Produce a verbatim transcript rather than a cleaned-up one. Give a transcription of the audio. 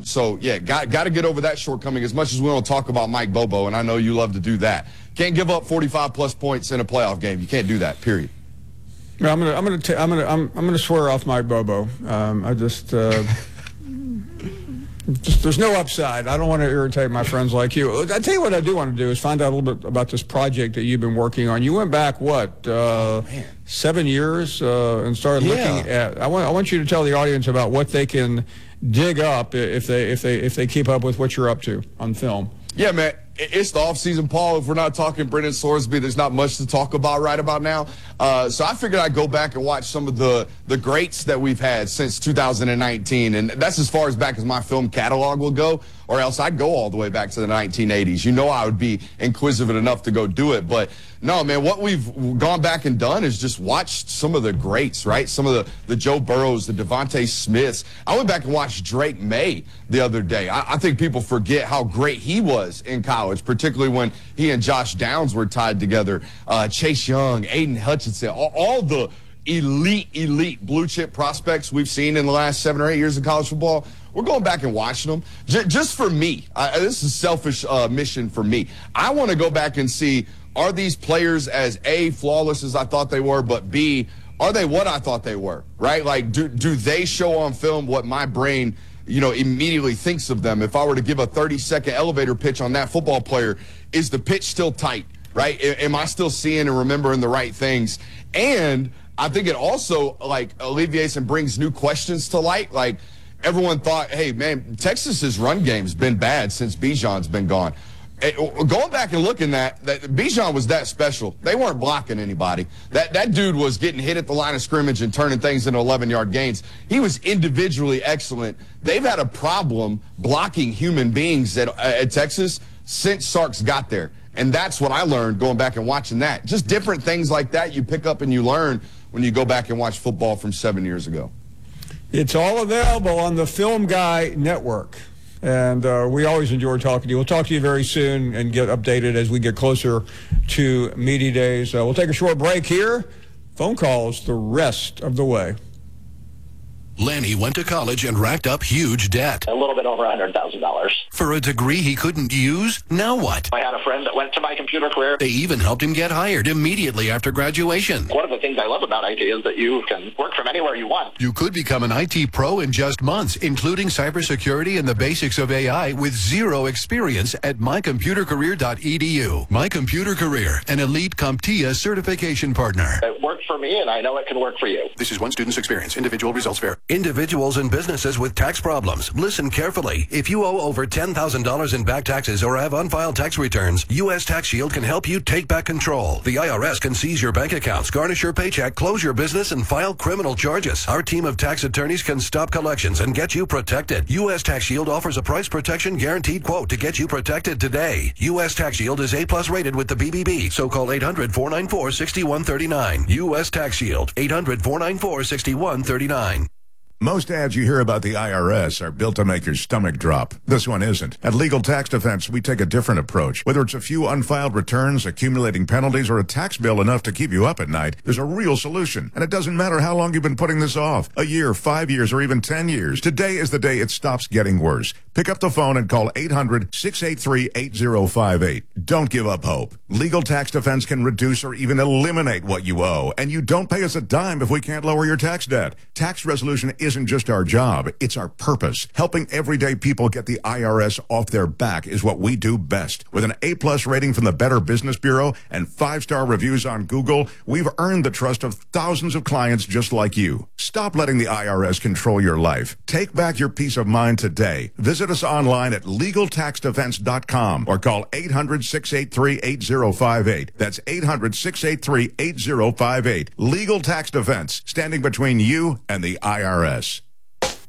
so, yeah, got, got to get over that shortcoming as much as we don't talk about Mike Bobo, and I know you love to do that. Can't give up forty-five plus points in a playoff game. You can't do that, period. No, I'm gonna, I'm gonna, ta- I'm gonna, I'm, I'm gonna swear off Mike Bobo. Um, I just, uh, just, there's no upside. I don't want to irritate my friends like you. I tell you what I do want to do is find out a little bit about this project that you've been working on. You went back what, uh, oh, seven years, uh, and started yeah. looking at. I want, I want you to tell the audience about what they can dig up if they, if they, if they keep up with what you're up to on film. Yeah, man. It's the offseason, Paul. If we're not talking Brendan Sorsby, there's not much to talk about right about now. Uh, so I figured I'd go back and watch some of the, the greats that we've had since two thousand nineteen. And that's as far as back as my film catalog will go, or else I'd go all the way back to the nineteen eighties. You know I would be inquisitive enough to go do it. But, no, man, what we've gone back and done is just watched some of the greats, right? Some of the, the Joe Burrows, the Devontae Smiths. I went back and watched Drake May the other day. I, I think people forget how great he was in college, particularly when he and Josh Downs were tied together. Uh, Chase Young, Aiden Hutchinson, all, all the elite, elite blue chip prospects we've seen in the last seven or eight years of college football. We're going back and watching them. J- just for me, I, this is a selfish uh, mission for me. I want to go back and see, are these players as A, flawless as I thought they were, but B, are they what I thought they were, right? Like, do, do they show on film what my brain, you know, immediately thinks of them? If I were to give a thirty-second elevator pitch on that football player, is the pitch still tight, right? Am I still seeing and remembering the right things? And I think it also, like, alleviates and brings new questions to light. Like, everyone thought, hey, man, Texas's run game's been bad since Bijan's been gone. Going back and looking at that, Bijan was that special. They weren't blocking anybody. That that dude was getting hit at the line of scrimmage and turning things into eleven-yard gains. He was individually excellent. They've had a problem blocking human beings at, at Texas since Sark's got there. And that's what I learned going back and watching that. Just different things like that you pick up and you learn when you go back and watch football from seven years ago. It's all available on the Film Guy Network. And uh, we always enjoy talking to you. We'll talk to you very soon and get updated as we get closer to media days. Uh, we'll take a short break here. Phone calls the rest of the way. Lanny went to college and racked up huge debt. A little bit over one hundred thousand dollars. For a degree he couldn't use? Now what? I had a friend that went to My Computer Career. They even helped him get hired immediately after graduation. One of the things I love about I T is that you can work from anywhere you want. You could become an I T pro in just months, including cybersecurity and the basics of A I with zero experience at my computer career dot e d u. My Computer Career, an elite CompTIA certification partner. It worked for me, and I know it can work for you. This is one student's experience. Individual results vary. Individuals and businesses with tax problems, listen carefully. If you owe over ten thousand dollars in back taxes or have unfiled tax returns, U S Tax Shield can help you take back control. The I R S can seize your bank accounts, garnish your paycheck, close your business, and file criminal charges. Our team of tax attorneys can stop collections and get you protected. U S Tax Shield offers a price protection guaranteed quote to get you protected today. U S Tax Shield is A plus rated with the B B B, so call eight hundred, four nine four, six one three nine. U S Tax Shield, eight hundred, four nine four, six one three nine. Most ads you hear about the I R S are built to make your stomach drop. This one isn't. At Legal Tax Defense, we take a different approach. Whether it's a few unfiled returns, accumulating penalties, or a tax bill enough to keep you up at night, there's a real solution. And it doesn't matter how long you've been putting this off. A year, five years, or even ten years. Today is the day it stops getting worse. Pick up the phone and call eight hundred, six eight three, eight zero five eight. Don't give up hope. Legal Tax Defense can reduce or even eliminate what you owe. And you don't pay us a dime if we can't lower your tax debt. Tax resolution isn't just our job, it's our purpose. Helping everyday people get the I R S off their back is what we do best. With an A plus rating from the Better Business Bureau and five-star reviews on Google, we've earned the trust of thousands of clients just like you. Stop letting the I R S control your life. Take back your peace of mind today. Visit us online at legal tax defense dot com or call eight hundred, six eight three, eight zero five eight. That's eight hundred, six eight three, eight zero five eight. Legal Tax Defense, standing between you and the I R S.